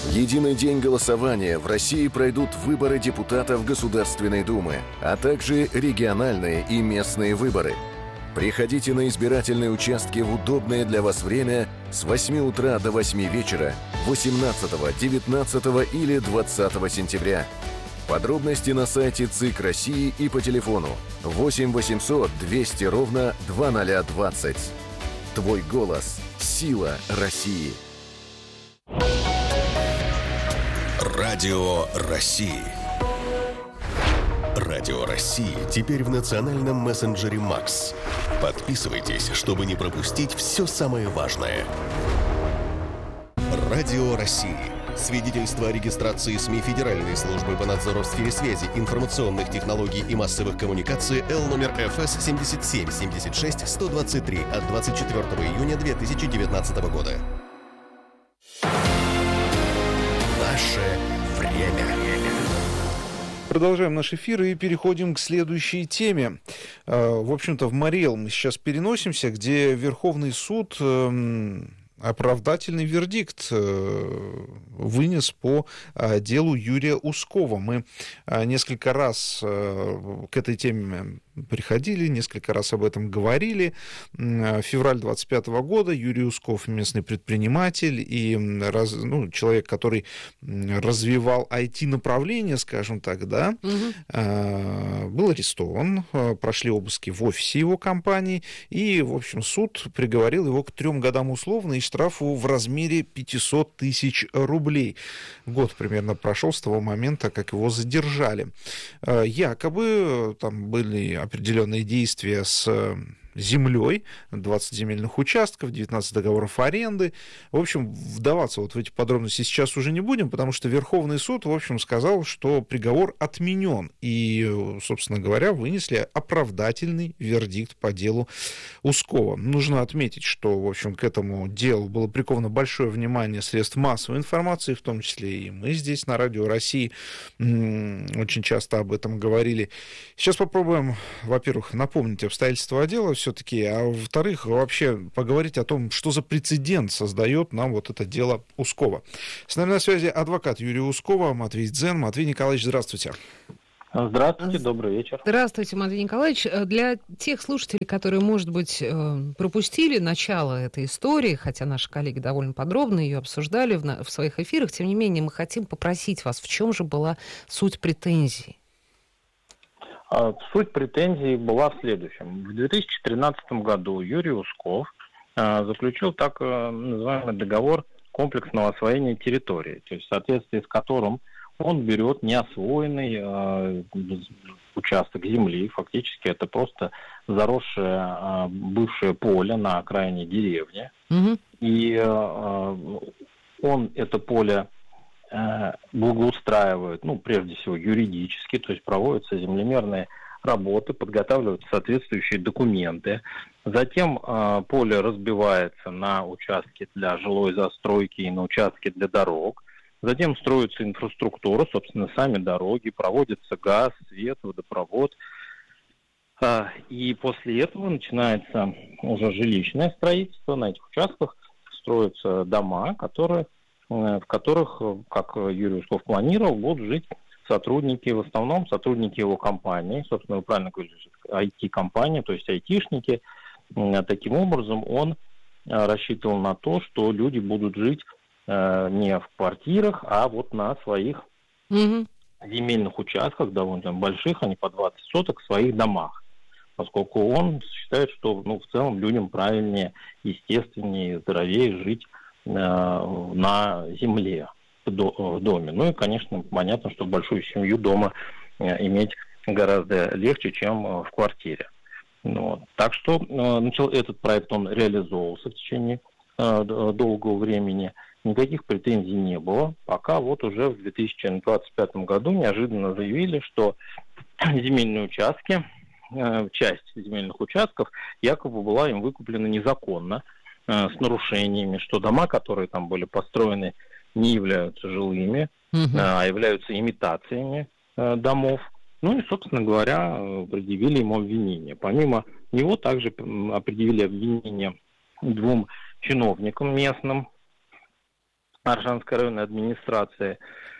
Единый день голосования. В России пройдут выборы депутатов Государственной Думы, а также региональные и местные выборы. Приходите на избирательные участки в удобное для вас время с 8 утра до 8 вечера 18, 19 или 20 сентября. Подробности на сайте ЦИК России и по телефону 8 800 200 ровно 2020. Твой голос – сила России. Радио России. Радио России теперь в национальном мессенджере Макс. Подписывайтесь, чтобы не пропустить все самое важное. Радио России. Свидетельство о регистрации СМИ Федеральной службы по надзору в сфере связи, информационных технологий и массовых коммуникаций Л номер ФС 7776-123 от 24 июня 2019 года. Наше время. Продолжаем наш эфир и переходим к следующей теме. В общем-то, в Мариэл мы сейчас переносимся, где Верховный суд оправдательный вердикт вынес по делу Юрия Ускова. Мы несколько раз к этой теме приходили, несколько раз об этом говорили. Февраль 25 года Юрий Усков, местный предприниматель и человек, который развивал IT-направление, скажем так, да, был арестован, прошли обыски в офисе его компании, и, в общем, суд приговорил его к 3 годам условно и штрафу в размере 500 тысяч рублей. Год примерно прошел с того момента, как его задержали. Якобы там были определенные действия с землей, 20 земельных участков, 19 договоров аренды. В общем, вдаваться вот в эти подробности сейчас уже не будем, потому что Верховный суд, в общем, сказал, что приговор отменен. И, собственно говоря, вынесли оправдательный вердикт по делу Ускова. Нужно отметить, что, в общем, к этому делу было приковано большое внимание средств массовой информации, в том числе и мы здесь на Радио России очень часто об этом говорили. Сейчас попробуем, во-первых, напомнить обстоятельства дела все-таки, а во-вторых, вообще поговорить о том, что за прецедент создает нам вот это дело Ускова. С нами на связи адвокат Юрия Ускова Матвей Дзен. Матвей Николаевич, здравствуйте. Здравствуйте, добрый вечер. Здравствуйте, Матвей Николаевич. Для тех слушателей, которые, может быть, пропустили начало этой истории, хотя наши коллеги довольно подробно ее обсуждали в своих эфирах, тем не менее, мы хотим попросить вас, в чем же была суть претензий? Суть претензий была в следующем. В 2013 году Юрий Усков заключил так называемый договор комплексного освоения территории, то есть в соответствии с которым он берет неосвоенный участок земли, фактически это просто заросшее бывшее поле на окраине деревни, и он это поле благоустраивают, прежде всего юридически, то есть проводятся землемерные работы, подготавливаются соответствующие документы. Затем поле разбивается на участки для жилой застройки и на участки для дорог. Затем строится инфраструктура, собственно, сами дороги, проводится газ, свет, водопровод. И после этого начинается уже жилищное строительство. На этих участках строятся дома, в которых, как Юрий Усков планировал, будут жить сотрудники, в основном сотрудники его компании, собственно, вы правильно говорите, IT-компания, то есть айтишники. Таким образом, он рассчитывал на то, что люди будут жить не в квартирах, а вот на своих земельных участках, довольно больших, они по 20 соток, в своих домах. Поскольку он считает, что в целом людям правильнее, естественнее, здоровее жить на земле, в доме. И, конечно, понятно, что большую семью дома иметь гораздо легче, чем в квартире. Так что этот проект он реализовывался в течение долгого времени. Никаких претензий не было, пока вот уже в 2025 году неожиданно заявили, что земельные участки, часть земельных участков якобы была им выкуплена незаконно, с нарушениями, что дома, которые там были построены, не являются жилыми, а являются имитациями домов. И, собственно говоря, предъявили ему обвинение. Помимо него также предъявили обвинение 2 чиновникам местным, Аршанской районной администрации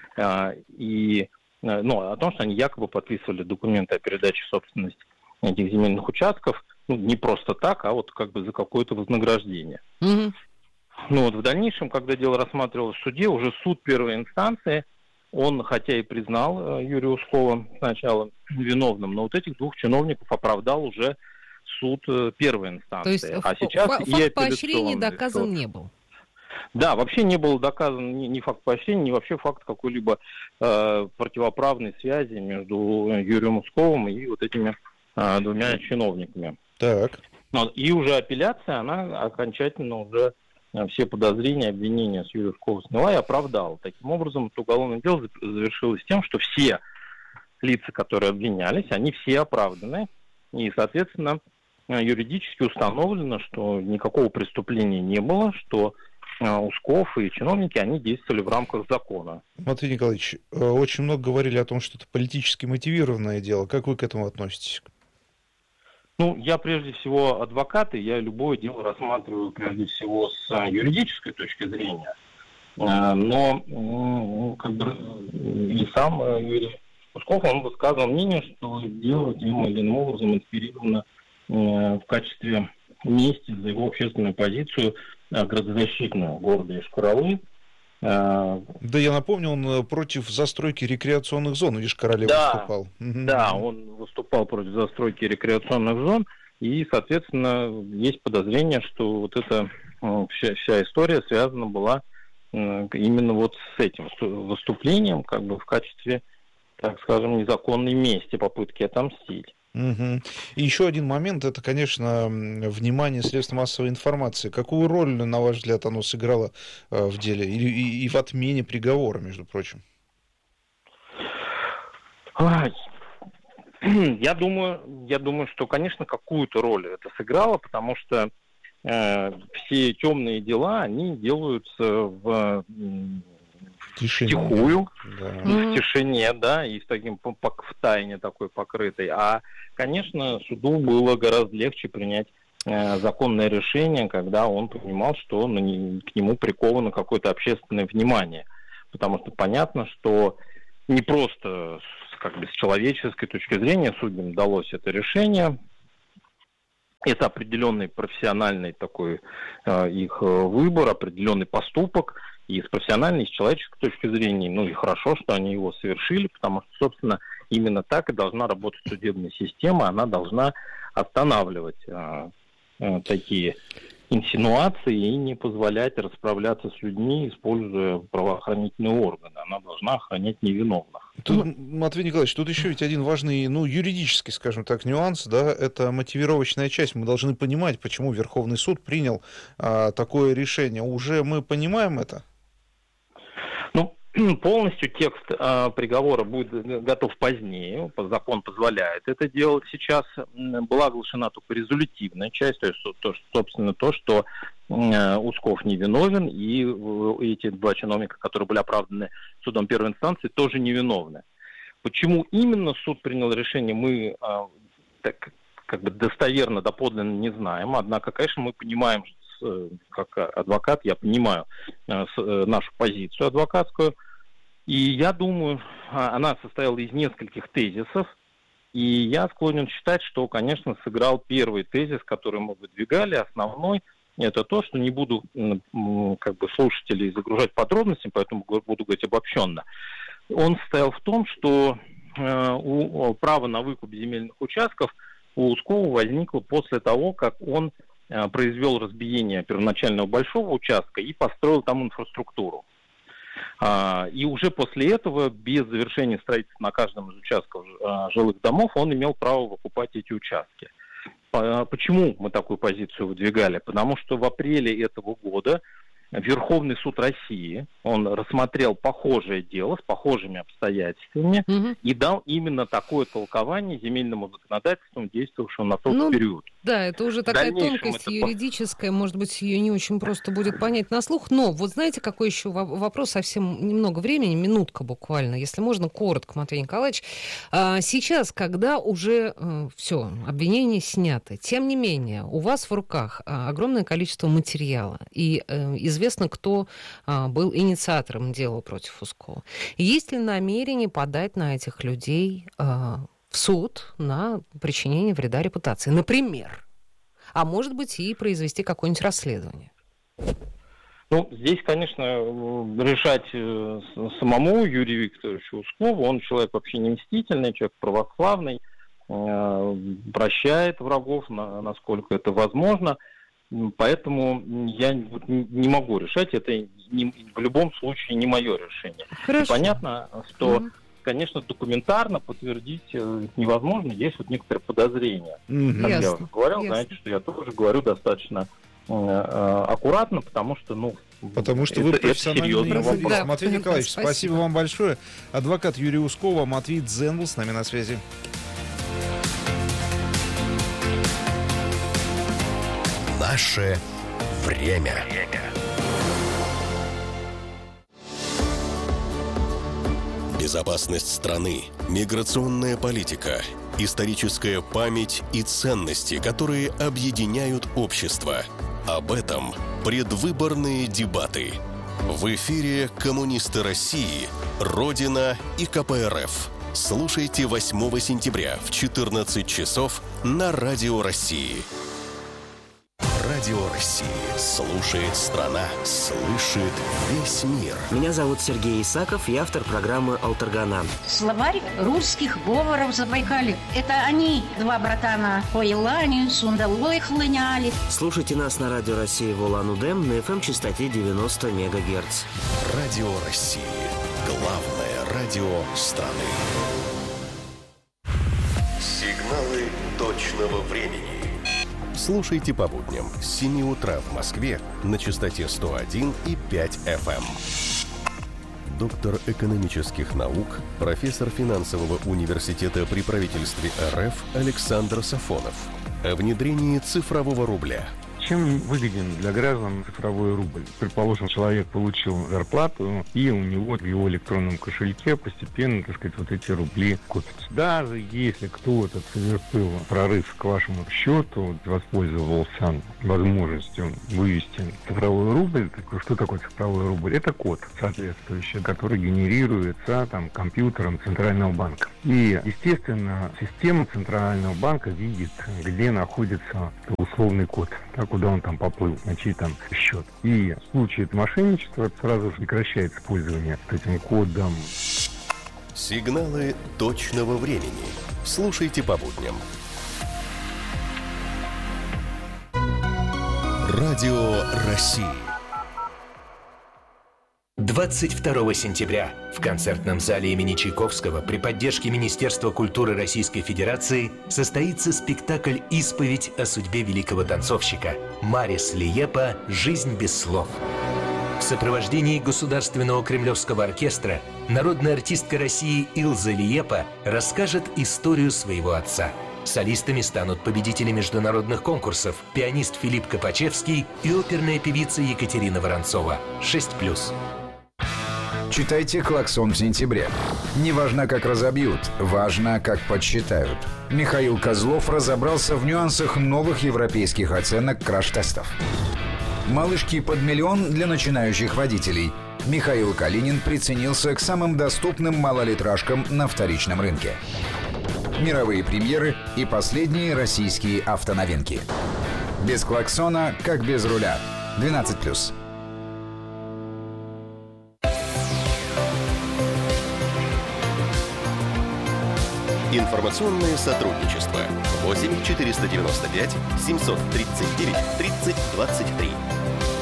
о том, что они якобы подписывали документы о передаче собственности этих земельных участков, не просто так, а вот как бы за какое-то вознаграждение. Угу. В дальнейшем, когда дело рассматривалось в суде, уже суд первой инстанции, он, хотя и признал Юрия Ускова сначала виновным, но вот этих двух чиновников оправдал уже суд первой инстанции. То есть факт поощрения доказан не был? Да, вообще не был доказан ни факт поощрения, ни вообще факт какой-либо противоправной связи между Юрием Усковым и вот этими двумя чиновниками. Так. И уже апелляция, она окончательно уже все подозрения, обвинения с Юрия Ускова сняла и оправдала. Таким образом, это уголовное дело завершилось тем, что все лица, которые обвинялись, они все оправданы. И, соответственно, юридически установлено, что никакого преступления не было, что Усков и чиновники, они действовали в рамках закона. Матвей Николаевич, очень много говорили о том, что это политически мотивированное дело. Как вы к этому относитесь? Я прежде всего адвокат, и я любое дело рассматриваю прежде всего с юридической точки зрения. Но и сам Юрий Усков, он высказывал мнение, что дело тем или иным образом инспирировано в качестве мести за его общественную позицию градозащитную города Йошкар-Олы. Да, я напомню, он против застройки рекреационных зон в Йошкар-Оле выступал. Да, он выступал против застройки рекреационных зон, и, соответственно, есть подозрение, что вот эта вся история связана была именно вот с этим выступлением, как бы в качестве, так скажем, незаконной мести, попытки отомстить. Угу. И еще один момент, это, конечно, внимание средств массовой информации. Какую роль, на ваш взгляд, оно сыграло в деле и в отмене приговора, между прочим? Я думаю, что, конечно, какую-то роль это сыграло, потому что все темные дела, они делаются втихую, в тишине, да, и с таким в тайне такой покрытой. А, конечно, суду было гораздо легче принять законное решение, когда он понимал, что к нему приковано какое-то общественное внимание. Потому что понятно, что не просто с человеческой точки зрения судьям далось это решение. Это определенный профессиональный такой их выбор, определенный поступок. И с профессиональной, и с человеческой точки зрения, и хорошо, что они его совершили, потому что, собственно, именно так и должна работать судебная система, она должна останавливать такие инсинуации и не позволять расправляться с людьми, используя правоохранительные органы. Она должна охранять невиновных. Тут, Матвей Николаевич, тут еще ведь один важный, юридический, скажем так, нюанс, да, это мотивировочная часть. Мы должны понимать, почему Верховный суд принял такое решение. Уже мы понимаем это? Полностью текст приговора будет готов позднее, закон позволяет это делать сейчас. Была оглашена только резолютивная часть, то есть, собственно, то, что Усков невиновен, и эти два чиновника, которые были оправданы судом первой инстанции, тоже невиновны. Почему именно суд принял решение, мы достоверно, доподлинно не знаем, однако, конечно, мы понимаем, как адвокат, я понимаю нашу позицию адвокатскую, и я думаю, она состояла из нескольких тезисов, и я склонен считать, что, конечно, сыграл первый тезис, который мы выдвигали, основной, это то, что не буду слушателей загружать подробностями, поэтому буду говорить обобщенно. Он состоял в том, что право на выкуп земельных участков у Ускова возникло после того, как он произвел разбиение первоначального большого участка и построил там инфраструктуру. И уже после этого, без завершения строительства на каждом из участков жилых домов, он имел право выкупать эти участки. Почему мы такую позицию выдвигали? Потому что в апреле этого года Верховный суд России, он рассмотрел похожее дело с похожими обстоятельствами и дал именно такое толкование земельному законодательству, действовавшему на тот период. Да, это уже такая тонкость юридическая, может быть, ее не очень просто будет понять на слух, но вот знаете, какой еще вопрос, совсем немного времени, минутка буквально, если можно, коротко, Матвей Николаевич. Сейчас, когда уже все, обвинения сняты, тем не менее, у вас в руках огромное количество материала, и из известно, кто был инициатором дела против Ускова. Есть ли намерение подать на этих людей в суд на причинение вреда репутации, например? А может быть, и произвести какое-нибудь расследование? Здесь, конечно, решать самому Юрию Викторовичу Ускову. Он человек вообще не мстительный, человек православный, прощает врагов, насколько это возможно. Поэтому я не могу решать. Это в любом случае не мое решение. Хорошо. Понятно, что... Конечно, документарно подтвердить невозможно, есть некоторые подозрения. Как я уже говорил, знаете, что я тоже говорю достаточно аккуратно, потому что, вы профессиональный юрист. Да. Матвей Николаевич, спасибо вам большое. Адвокат Юрия Ускова, Матвей Дзен был с нами на связи. Наше время. Безопасность страны, миграционная политика, историческая память и ценности, которые объединяют общество. Об этом предвыборные дебаты. В эфире «Коммунисты России», «Родина» и КПРФ. Слушайте 8 сентября в 14 часов на Радио России. Радио России. Слушает страна, слышит весь мир. Меня зовут Сергей Исаков, я автор программы «Алтаргана». Словарь русских говоров Забайкалья. Это они, два братана, по Елане, Сундалой хлыняли. Слушайте нас на Радио России в Улан-Удэ на FM-частоте 90 МГц. Радио России. Главное радио страны. Сигналы точного времени. Слушайте по будням с 7 утра в Москве на частоте 101,5 FM. Доктор экономических наук, профессор финансового университета при правительстве РФ Александр Сафонов. О внедрении цифрового рубля. Чем выгоден для граждан цифровой рубль? Предположим, человек получил зарплату, и у него в его электронном кошельке постепенно, эти рубли копятся. Даже если кто-то совершил прорыв к вашему счету, воспользовался возможностью вывести цифровой рубль, что такое цифровой рубль? Это код соответствующий, который генерируется компьютером Центрального банка. И, естественно, система Центрального банка видит, где находится условный код, куда он поплыл, на чей счет. И в случае мошенничества сразу же прекращается пользование этим кодом. Сигналы точного времени. Слушайте по будням. Радио России. 22 сентября в концертном зале имени Чайковского при поддержке Министерства культуры Российской Федерации состоится спектакль «Исповедь о судьбе великого танцовщика» Марис Лиепа «Жизнь без слов». В сопровождении Государственного Кремлевского оркестра народная артистка России Илза Лиепа расскажет историю своего отца. Солистами станут победители международных конкурсов, пианист Филипп Копачевский и оперная певица Екатерина Воронцова. 6+. Читайте «Клаксон» в сентябре. Не важно, как разобьют, важно, как подсчитают. Михаил Козлов разобрался в нюансах новых европейских оценок краш-тестов. «Малышки под миллион» для начинающих водителей. Михаил Калинин приценился к самым доступным малолитражкам на вторичном рынке. Мировые премьеры и последние российские автоновинки. Без клаксона, как без руля. 12+. Информационное сотрудничество. 8 495 739 30 23.